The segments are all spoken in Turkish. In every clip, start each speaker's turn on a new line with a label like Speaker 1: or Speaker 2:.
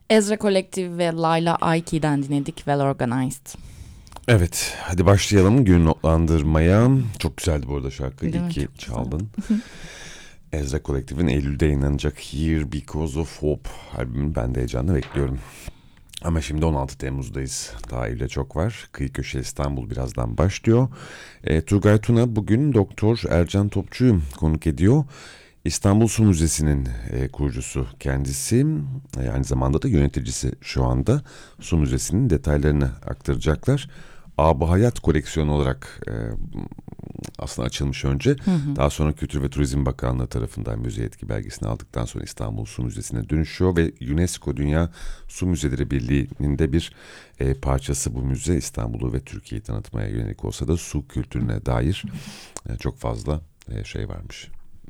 Speaker 1: Ezra Collective ve Layla Aiki'den dinledik Well Organized.
Speaker 2: Evet, hadi başlayalım gün notlandırmaya. Çok güzeldi bu arada şarkı.
Speaker 1: Değil
Speaker 2: İyi
Speaker 1: mi?
Speaker 2: ki
Speaker 1: Çok
Speaker 2: çaldın. Ezra Collective'in Eylül'de yayınlanacak Here Because of Hope albümünü ben de heyecanla bekliyorum. Ama şimdi 16 Temmuz'dayız. Daha Eylül'e çok var. Kıyı Köşe İstanbul birazdan başlıyor. Turgay Tuna bugün Doktor Ercan Topçu'yu konuk ediyor. İstanbul Su Müzesi'nin kurucusu kendisi. Aynı zamanda da yöneticisi şu anda. Su Müzesi'nin detaylarını aktaracaklar. Ab Hayat koleksiyonu olarak aslında açılmış önce. Daha sonra Kültür ve Turizm Bakanlığı tarafından müze yetki belgesini aldıktan sonra İstanbul Su Müzesi'ne dönüşüyor ve UNESCO Dünya Su Müzeleri Birliği'nin de bir parçası bu müze. İstanbul'u ve Türkiye'yi tanıtmaya yönelik olsa da su kültürüne dair çok fazla şey varmış.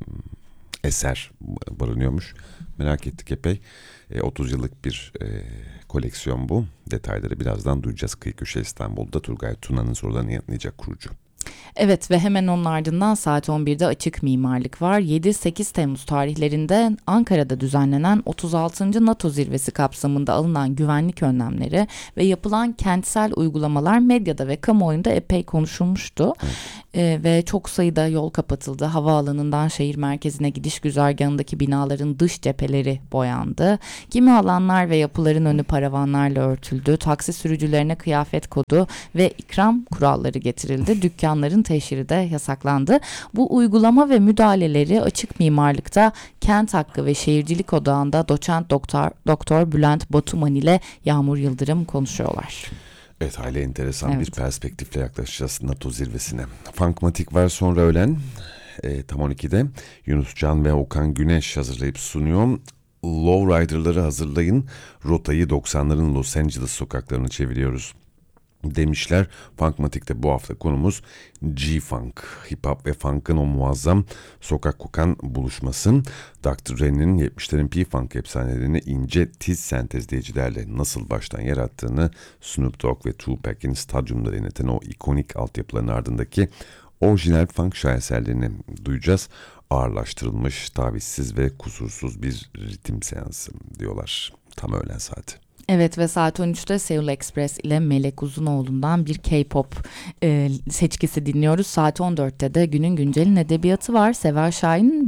Speaker 2: Eser barınıyormuş. Merak ettik epey. 30 yıllık bir koleksiyon bu. Detayları birazdan duyacağız. Kıyı Köşe İstanbul'da Turgay Tuna'nın sorularını yanıtlayacak kurucu.
Speaker 1: Evet ve hemen onun ardından saat 11'de açık mimarlık var. 7-8 Temmuz tarihlerinde Ankara'da düzenlenen 36. NATO zirvesi kapsamında alınan güvenlik önlemleri ve yapılan kentsel uygulamalar medyada ve kamuoyunda epey konuşulmuştu. Ve çok sayıda yol kapatıldı. Havaalanından şehir merkezine gidiş güzergahındaki binaların dış cepheleri boyandı. Kimi alanlar ve yapıların önü paravanlarla örtüldü. Taksi sürücülerine kıyafet kodu ve ikram kuralları getirildi. Dükkanların teşhiri de yasaklandı. Bu uygulama ve müdahaleleri açık mimarlıkta Kent Hakkı ve Şehircilik Odağı'nda doçent doktor Bülent Batuman ile Yağmur Yıldırım konuşuyorlar.
Speaker 2: Evet, hala enteresan bir perspektifle yaklaşacağız NATO zirvesine. Funkmatik var sonra öğlen tam 12'de Yunus Can ve Okan Güneş hazırlayıp sunuyor. Lowrider'ları hazırlayın, rotayı 90'ların Los Angeles sokaklarını çeviriyoruz demişler. Funkmatik'te bu hafta konumuz G-Funk. Hip Hop ve Funk'ın o muazzam sokak kokan buluşması. Dr. Dre'nin 70'lerin P-Funk efsanelerini ince tiz sentezleyicilerle nasıl baştan yarattığını, Snoop Dogg ve Tupac'in stadyumları yöneten o ikonik altyapıların ardındaki orijinal funk şaheserlerini duyacağız. Ağırlaştırılmış, tavizsiz ve kusursuz bir ritim seansı diyorlar. Tam öğlen saati.
Speaker 1: Evet ve saat 13'te Seoul Express ile Melek Uzunoğlu'ndan bir K-pop seçkisi dinliyoruz. Saat 14'te de Günün Güncel'in edebiyatı var. Seval Şahin'in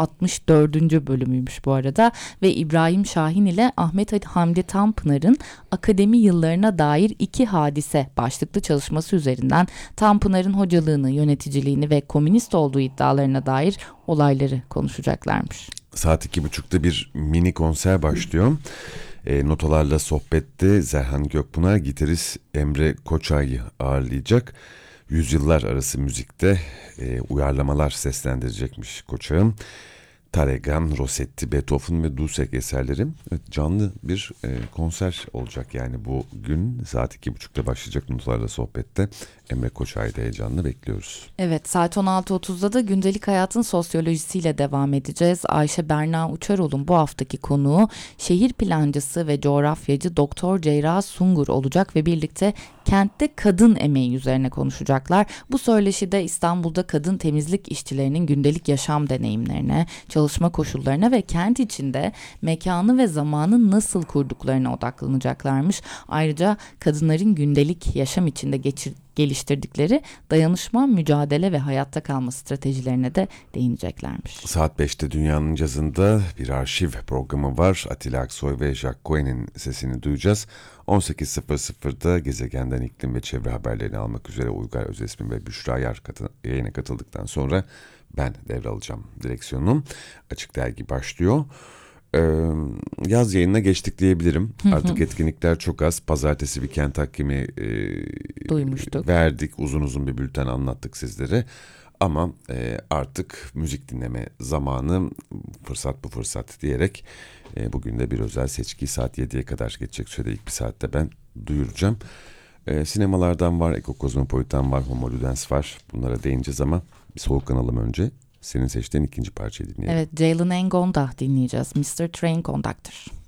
Speaker 1: 564. bölümüymüş bu arada. Ve İbrahim Şahin ile Ahmet Hamdi Tanpınar'ın akademi yıllarına dair 2 hadise başlıklı çalışması üzerinden Tanpınar'ın hocalığını, yöneticiliğini ve komünist olduğu iddialarına dair olayları konuşacaklarmış.
Speaker 2: Saat 2.30'da bir mini konser başlıyor. Notalarla sohbette Zerhan Gökpınar gitarist Emre Koçay'ı ağırlayacak. Yüzyıllar arası müzikte uyarlamalar seslendirecekmiş Koçay'ın. Taregan, Rossetti, Beethoven ve Dussek eserleri. Evet, canlı bir konser olacak yani bu gün saat 2.30'da başlayacak notalarla sohbette. Emre Koçay'ı da heyecanla bekliyoruz.
Speaker 1: Evet, saat 16.30'da da gündelik hayatın sosyolojisiyle devam edeceğiz. Ayşe Berna Uçarol'un bu haftaki konuğu şehir plancısı ve coğrafyacı Doktor Cerrah Sungur olacak ve birlikte kentte kadın emeği üzerine konuşacaklar. Bu söyleşide İstanbul'da kadın temizlik işçilerinin gündelik yaşam deneyimlerine, çalışma koşullarına ve kent içinde mekanı ve zamanı nasıl kurduklarına odaklanacaklarmış. Ayrıca kadınların gündelik yaşam içinde geliştirdikleri dayanışma, mücadele ve hayatta kalma stratejilerine de değineceklermiş.
Speaker 2: Saat 5'te Dünyanın Cazı'nda bir arşiv programı var. Atilla Aksoy ve Jack Cohen'in sesini duyacağız. 18.00'da gezegenden iklim ve çevre haberlerini almak üzere Uygar Özesmi ve Büşra Yar yayına katıldıktan sonra ben devralacağım direksiyonu. Açık Dergi başlıyor. Yaz yayınına geçtik diyebilirim. Artık etkinlikler çok az. Pazartesi bir kent hakimi
Speaker 1: duymuştuk.
Speaker 2: Verdik. Uzun uzun bir bülten anlattık sizlere. Ama artık müzik dinleme zamanı, fırsat bu fırsat diyerek bugün de bir özel seçki saat 7'ye kadar geçecek sürede ilk bir saatte ben duyuracağım. Sinemalardan var, Eko Kozmopolitan var, Homo Ludens var. Bunlara değineceğiz ama bir soluklanalım önce. Senin seçtiğin ikinci parçayı dinleyelim.
Speaker 1: Evet, Jalen Engon'da dinleyeceğiz. Mr. Train Conductor.